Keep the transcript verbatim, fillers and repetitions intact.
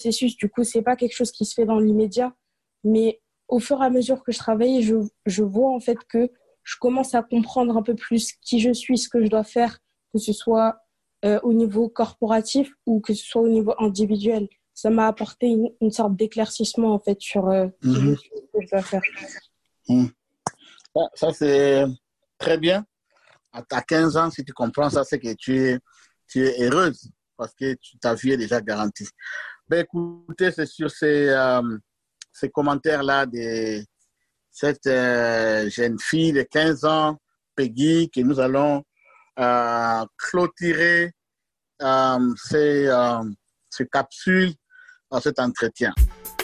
processus. Du coup, c'est pas quelque chose qui se fait dans l'immédiat. Mais au fur et à mesure que je travaille, je, je vois en fait que je commence à comprendre un peu plus qui je suis, ce que je dois faire, que ce soit euh, au niveau corporatif ou que ce soit au niveau individuel. Ça m'a apporté une, une sorte d'éclaircissement en fait sur euh, qui je Mhm. suis, ce que je dois faire. Mhm. Ça, ça, c'est très bien. À à quinze ans, si tu comprends ça, c'est que tu es, tu es heureuse parce que tu- ta vie est déjà garantie. Ben, écoutez, c'est sur ces, euh, ces commentaires-là de cette euh, jeune fille de quinze ans, Peggy, que nous allons euh, clôturer euh, ces, euh, ces capsules dans cet entretien.